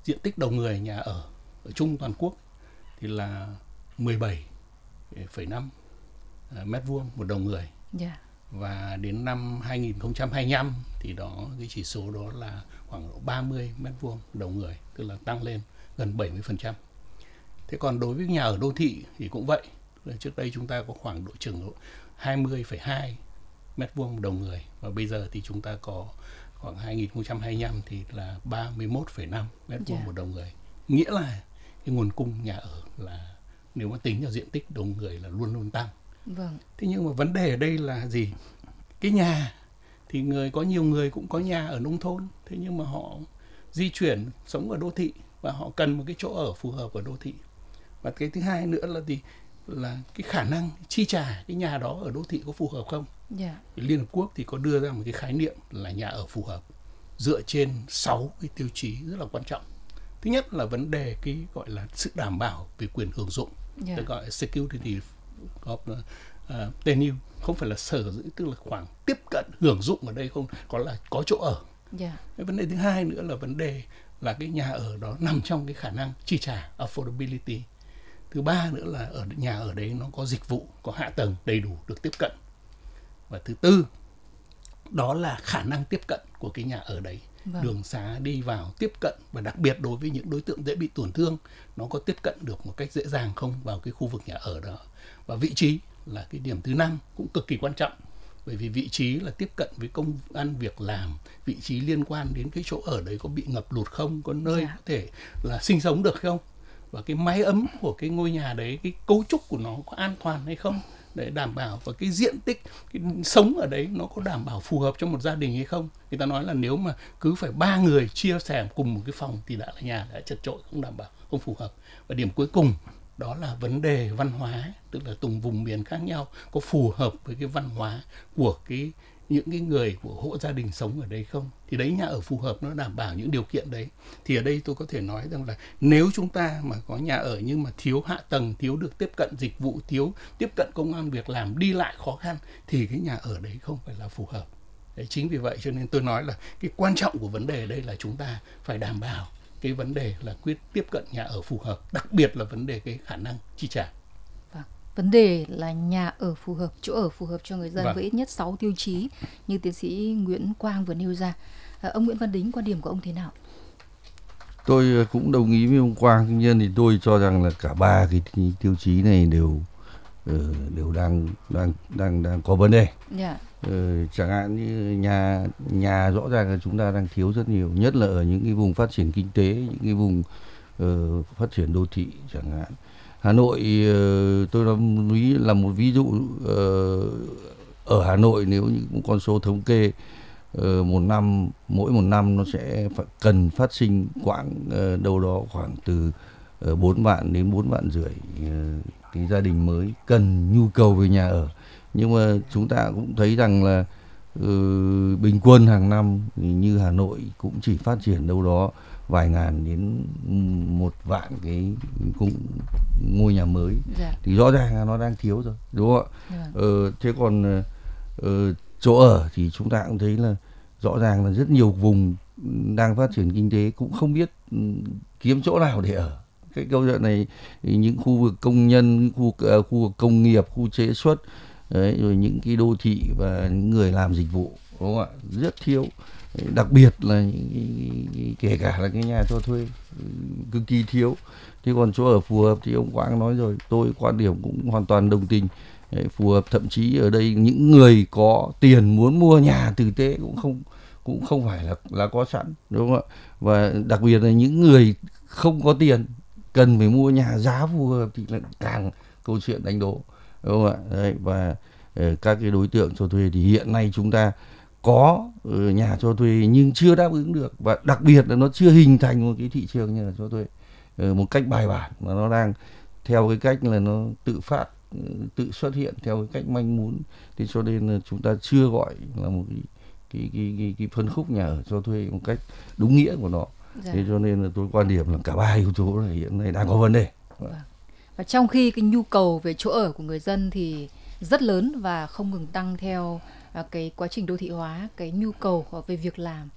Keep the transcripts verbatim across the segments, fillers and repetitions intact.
diện tích đầu người nhà ở ở chung toàn quốc thì là mười bảy phẩy năm mét vuông một đầu người. Yeah. Và đến năm hai nghìn không trăm hai mươi lăm thì đó cái chỉ số đó là khoảng ba mươi mét vuông đầu người, tức là tăng lên gần bảy mươi phần trăm. Thế còn đối với nhà ở đô thị thì cũng vậy. Trước đây chúng ta có khoảng độ chừng hai mươi phẩy hai mét vuông đầu người, và bây giờ thì chúng ta có khoảng hai nghìn không trăm hai mươi lăm thì là ba mươi mốt phẩy năm mét vuông Yeah. một đầu người. Nghĩa là cái nguồn cung nhà ở là nếu mà tính vào diện tích đầu người là luôn luôn tăng. Vâng. Thế nhưng mà vấn đề ở đây là gì? Cái nhà thì người có nhiều người cũng có nhà ở nông thôn, thế nhưng mà họ di chuyển sống ở đô thị và họ cần một cái chỗ ở phù hợp ở đô thị. Và cái thứ hai nữa là gì? Là cái khả năng chi trả cái nhà đó ở đô thị có phù hợp không? Yeah. Liên Hợp Quốc thì có đưa ra một cái khái niệm là nhà ở phù hợp dựa trên sáu cái tiêu chí rất là quan trọng. Thứ nhất là vấn đề cái gọi là sự đảm bảo về quyền hưởng dụng, Yeah. tôi gọi là security of uh, tenure, không phải là sở hữu, tức là khoảng tiếp cận hưởng dụng ở đây không, có là có chỗ ở. Yeah. Cái vấn đề thứ hai nữa là vấn đề là cái nhà ở đó nằm trong cái khả năng chi trả, affordability. Thứ ba nữa là ở nhà ở đấy nó có dịch vụ, có hạ tầng đầy đủ được tiếp cận. Và thứ tư đó là khả năng tiếp cận của cái nhà ở đấy. Vâng. Đường xá đi vào tiếp cận, và đặc biệt đối với những đối tượng dễ bị tổn thương, nó có tiếp cận được một cách dễ dàng không vào cái khu vực nhà ở đó. Và vị trí là cái điểm thứ năm cũng cực kỳ quan trọng, bởi vì vị trí là tiếp cận với công ăn việc làm, vị trí liên quan đến cái chỗ ở đấy có bị ngập lụt không, có nơi yeah. có thể là sinh sống được không, và cái mái ấm của cái ngôi nhà đấy, cái cấu trúc của nó có an toàn hay không để đảm bảo, và cái diện tích cái sống ở đấy nó có đảm bảo phù hợp cho một gia đình hay không. Người ta nói là nếu mà cứ phải ba người chia sẻ cùng một cái phòng thì đã là nhà đã chật chội, không đảm bảo, không phù hợp. Và điểm cuối cùng đó là vấn đề văn hóa, tức là từng vùng miền khác nhau có phù hợp với cái văn hóa của cái những cái người của hộ gia đình sống ở đây không. Thì đấy, nhà ở phù hợp nó đảm bảo những điều kiện đấy. Thì ở đây tôi có thể nói rằng là nếu chúng ta mà có nhà ở nhưng mà thiếu hạ tầng, thiếu được tiếp cận dịch vụ, thiếu tiếp cận công ăn việc làm, đi lại khó khăn, thì cái nhà ở đấy không phải là phù hợp. Đấy, chính vì vậy cho nên tôi nói là cái quan trọng của vấn đề ở đây là chúng ta phải đảm bảo cái vấn đề là quyết tiếp cận nhà ở phù hợp, đặc biệt là vấn đề cái khả năng chi trả. Vâng. Vấn đề là nhà ở phù hợp, chỗ ở phù hợp cho người dân, vâng. với ít nhất sáu tiêu chí như tiến sĩ Nguyễn Quang vừa nêu ra. À, ông Nguyễn Văn Đính, quan điểm của ông thế nào? Tôi cũng đồng ý với ông Quang, tuy nhiên thì tôi cho rằng là cả ba cái tiêu chí này đều đều đang đang đang đang có vấn đề. Yeah. Ừ, chẳng hạn như nhà nhà rõ ràng là chúng ta đang thiếu rất nhiều, nhất là ở những cái vùng phát triển kinh tế, những cái vùng uh, phát triển đô thị chẳng hạn. Hà Nội, uh, tôi nói là một ví dụ. Uh, ở Hà Nội nếu như một con số thống kê, uh, một năm mỗi một năm nó sẽ phải, cần phát sinh quãng uh, đâu đó khoảng từ uh, bốn vạn đến bốn vạn rưỡi uh, cái gia đình mới cần nhu cầu về nhà ở. Nhưng mà chúng ta cũng thấy rằng là uh, bình quân hàng năm như Hà Nội cũng chỉ phát triển đâu đó vài ngàn đến một vạn cái cũng ngôi nhà mới. Dạ. Thì rõ ràng là nó đang thiếu rồi, đúng không ạ? Dạ. Uh, thế còn uh, chỗ ở thì chúng ta cũng thấy là rõ ràng là rất nhiều vùng đang phát triển kinh tế cũng không biết um, kiếm chỗ nào để ở. Cái câu chuyện này, những khu vực công nhân, khu, uh, khu vực công nghiệp, khu chế xuất, đấy, rồi những cái đô thị và những người làm dịch vụ, đúng không ạ, rất thiếu. Đặc biệt là những, kể cả là cái nhà cho thuê cực kỳ thiếu. Thế còn chỗ ở phù hợp thì ông Quang nói rồi, tôi quan điểm cũng hoàn toàn đồng tình. Đấy, phù hợp, thậm chí ở đây những người có tiền muốn mua nhà tử tế cũng không cũng không phải là là có sẵn, đúng không ạ? Và đặc biệt là những người không có tiền cần phải mua nhà giá phù hợp thì lại càng câu chuyện đánh đố, đúng không ạ? Đấy, và uh, các cái đối tượng cho thuê thì hiện nay chúng ta có uh, nhà cho thuê nhưng chưa đáp ứng được, và đặc biệt là nó chưa hình thành một cái thị trường như là cho thuê uh, một cách bài bản, mà nó đang theo cái cách là nó tự phát, uh, tự xuất hiện theo cái cách manh mún. Thế cho nên là chúng ta chưa gọi là một cái cái cái cái, cái phân khúc nhà ở cho thuê một cách đúng nghĩa của nó. Dạ. Thế cho nên là tôi quan điểm là cả ba yếu tố này hiện nay đang có vấn đề. Vâng. Và trong khi cái nhu cầu về chỗ ở của người dân thì rất lớn và không ngừng tăng theo cái quá trình đô thị hóa, cái nhu cầu về việc làm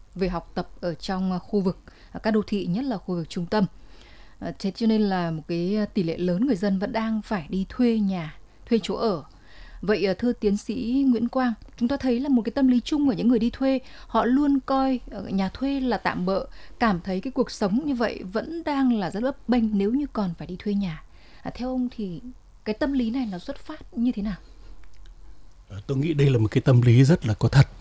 về học tập ở trong khu vực các đô thị, nhất là khu vực trung tâm. Thế cho nên là một cái tỷ lệ lớn người dân vẫn đang phải đi thuê nhà, thuê chỗ ở. Vậy thưa tiến sĩ Nguyễn Quang, chúng ta thấy là một cái tâm lý chung của những người đi thuê, họ luôn coi nhà thuê là tạm bợ, cảm thấy cái cuộc sống như vậy vẫn đang là rất bấp bênh nếu như còn phải đi thuê nhà. À, theo ông thì cái tâm lý này nó xuất phát như thế nào? Tôi nghĩ đây là một cái tâm lý rất là có thật.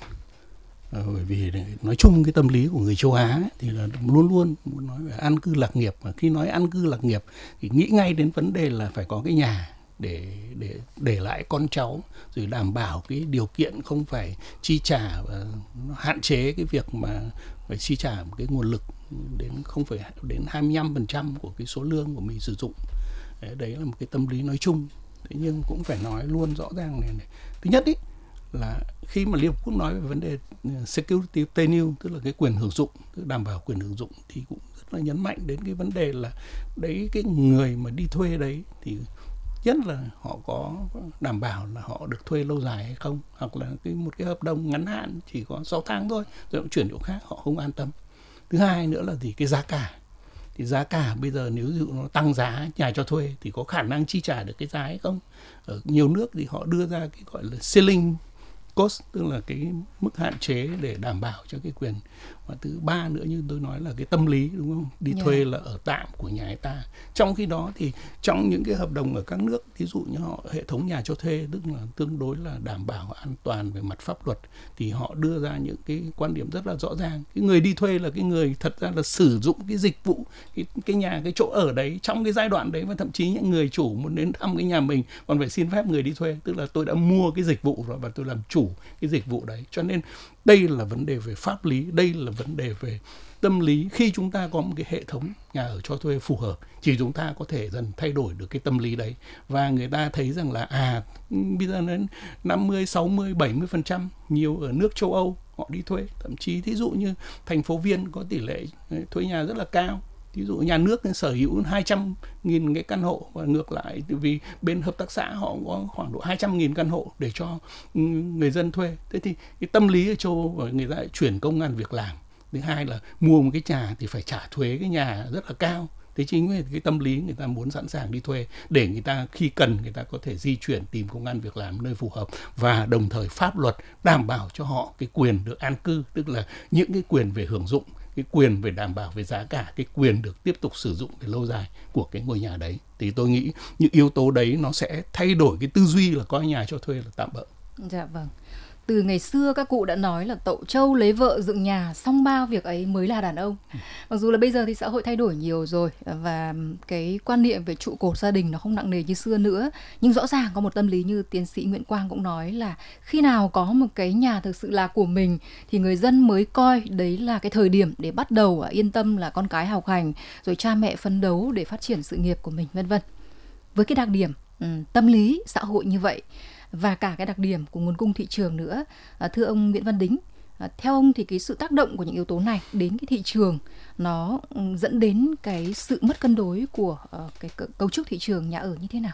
À, bởi vì nói chung cái tâm lý của người châu Á ấy, thì là luôn luôn muốn nói về an cư lạc nghiệp. Mà khi nói an cư lạc nghiệp thì nghĩ ngay đến vấn đề là phải có cái nhà để để để lại con cháu, rồi đảm bảo cái điều kiện không phải chi trả và hạn chế cái việc mà phải chi trả một cái nguồn lực đến không phải đến hai mươi lăm phần trăm của cái số lương của mình sử dụng. Đấy, đấy là một cái tâm lý nói chung. Thế nhưng cũng phải nói luôn rõ ràng này, này. Thứ nhất ý, là khi mà Liên Hợp Quốc nói về vấn đề security tenure, tức là cái quyền hưởng dụng, tức đảm bảo quyền hưởng dụng, thì cũng rất là nhấn mạnh đến cái vấn đề là đấy, cái người mà đi thuê đấy thì nhất là họ có đảm bảo là họ được thuê lâu dài hay không, hoặc là cái một cái hợp đồng ngắn hạn chỉ có sáu tháng thôi rồi cũng chuyển chỗ khác, họ không an tâm. Thứ hai nữa là gì, cái giá cả. Thì giá cả bây giờ nếu dụ nó tăng giá nhà cho thuê thì có khả năng chi trả được cái giá hay không. Ở nhiều nước thì họ đưa ra cái gọi là ceiling cost, tức là cái mức hạn chế để đảm bảo cho cái quyền. Và thứ ba nữa như tôi nói là cái tâm lý, đúng không? Đi yeah. thuê là ở tạm của nhà người ta. Trong khi đó thì trong những cái hợp đồng ở các nước, ví dụ như họ hệ thống nhà cho thuê, tức là tương đối là đảm bảo an toàn về mặt pháp luật, thì họ đưa ra những cái quan điểm rất là rõ ràng. Cái người đi thuê là cái người thật ra là sử dụng cái dịch vụ, cái, cái nhà, cái chỗ ở đấy trong cái giai đoạn đấy, và thậm chí những người chủ muốn đến thăm cái nhà mình còn phải xin phép người đi thuê, tức là tôi đã mua cái dịch vụ rồi và tôi làm chủ cái dịch vụ đấy. Cho nên đây là vấn đề về pháp lý, đây là vấn đề về tâm lý. Khi chúng ta có một cái hệ thống nhà ở cho thuê phù hợp thì chúng ta có thể dần thay đổi được cái tâm lý đấy, và người ta thấy rằng là à bây giờ đến năm mươi, sáu mươi, bảy mươi phần trăm nhiều ở nước châu Âu họ đi thuê. Thậm chí thí dụ như thành phố Viên có tỷ lệ thuê nhà rất là cao. Ví dụ nhà nước sở hữu hai trăm nghìn cái căn hộ, và ngược lại vì bên hợp tác xã họ có khoảng độ hai trăm nghìn căn hộ để cho người dân thuê. Thế thì cái tâm lý ở châu Âu người ta lại chuyển công ăn việc làm. Thứ hai là mua một cái nhà thì phải trả thuế cái nhà rất là cao. Thế chính vì cái tâm lý người ta muốn sẵn sàng đi thuê để người ta khi cần người ta có thể di chuyển tìm công ăn việc làm nơi phù hợp, và đồng thời pháp luật đảm bảo cho họ cái quyền được an cư, tức là những cái quyền về hưởng dụng, cái quyền về đảm bảo về giá cả, cái quyền được tiếp tục sử dụng về lâu dài của cái ngôi nhà đấy. Thì tôi nghĩ những yếu tố đấy nó sẽ thay đổi cái tư duy là coi nhà cho thuê là tạm bợ. Dạ vâng. Từ ngày xưa các cụ đã nói là tậu trâu lấy vợ dựng nhà, xong bao việc ấy mới là đàn ông. Mặc dù là bây giờ thì xã hội thay đổi nhiều rồi, và cái quan niệm về trụ cột gia đình nó không nặng nề như xưa nữa, nhưng rõ ràng có một tâm lý như tiến sĩ Nguyễn Quang cũng nói là khi nào có một cái nhà thực sự là của mình thì người dân mới coi đấy là cái thời điểm để bắt đầu yên tâm là con cái học hành, rồi cha mẹ phấn đấu để phát triển sự nghiệp của mình, vân vân. Với cái đặc điểm um, tâm lý xã hội như vậy, và cả cái đặc điểm của nguồn cung thị trường nữa, à, thưa ông Nguyễn Văn Đính, à, theo ông thì cái sự tác động của những yếu tố này đến cái thị trường nó dẫn đến cái sự mất cân đối của uh, cái cấu trúc thị trường nhà ở như thế nào?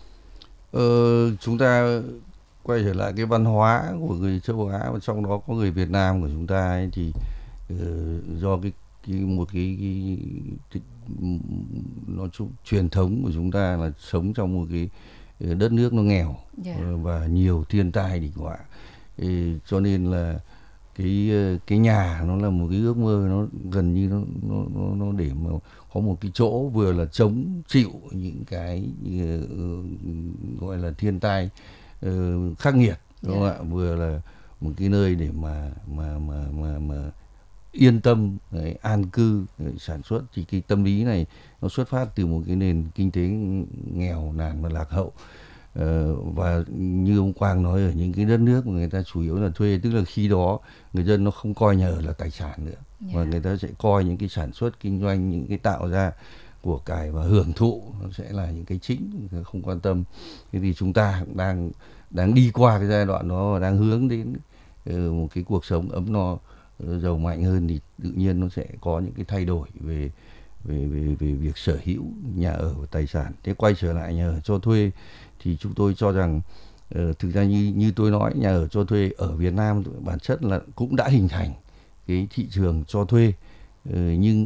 Ờ, chúng ta quay trở lại cái văn hóa của người châu Á, và trong đó có người Việt Nam của chúng ta ấy, thì uh, do cái, cái một cái, cái, cái nói chung truyền thống của chúng ta là sống trong một cái đất nước nó nghèo, yeah. và nhiều thiên tai địch họa, cho nên là cái cái nhà nó là một cái ước mơ, nó gần như nó nó nó, nó để mà có một cái chỗ vừa là chống chịu những cái uh, gọi là thiên tai uh, khắc nghiệt, đúng không yeah. ạ? Vừa là một cái nơi để mà mà mà mà, mà yên tâm, đấy, an cư, đấy, sản xuất. Thì cái tâm lý này nó xuất phát từ một cái nền kinh tế nghèo nàn và lạc hậu. Ờ, và như ông Quang nói, ở những cái đất nước mà người ta chủ yếu là thuê, tức là khi đó người dân nó không coi nhà ở là tài sản nữa, yeah. và người ta sẽ coi những cái sản xuất kinh doanh, những cái tạo ra của cải và hưởng thụ nó sẽ là những cái chính, không quan tâm. Thế thì chúng ta cũng đang đang đi qua cái giai đoạn đó và đang hướng đến uh, một cái cuộc sống ấm no, giàu mạnh hơn, thì tự nhiên nó sẽ có những cái thay đổi về về về về việc sở hữu nhà ở và tài sản. Thế quay trở lại nhà ở cho thuê thì chúng tôi cho rằng uh, thực ra như như tôi nói, nhà ở cho thuê ở Việt Nam bản chất là cũng đã hình thành cái thị trường cho thuê. Nhưng